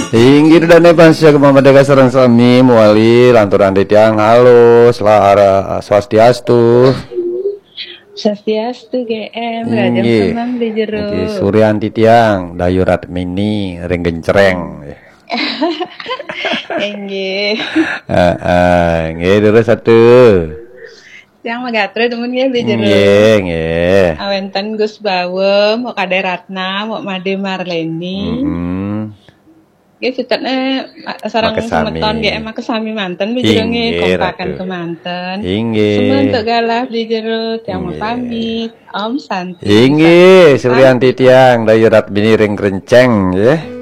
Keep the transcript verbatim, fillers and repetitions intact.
Tinggi dan nebasya kemamadaga sareng sami muali lanturan titiang halo selara swastiastu. Swastiastu G M Rajang Inggih. Semang di jero. Inggih Suryanti tiang dayurat mini ring gencereng. Inggih. Heeh, nggih terus satu. Yang magatre temen ya di jero. Nggih, nggih. Awenten Gus Bawe, mau Kade Ratna, mau Made Marleni. Heeh. Nggih sutetne sareng Makesami. semeton G M makesami manten di jero nggih Inggih, kompakan Ratu. kemanten. Inggih. Sementuk galah di jero tiang mau Inggih. pamit. Om Santi. Inggih, Suryanti tiang dayurat mini ring kenceng, ya.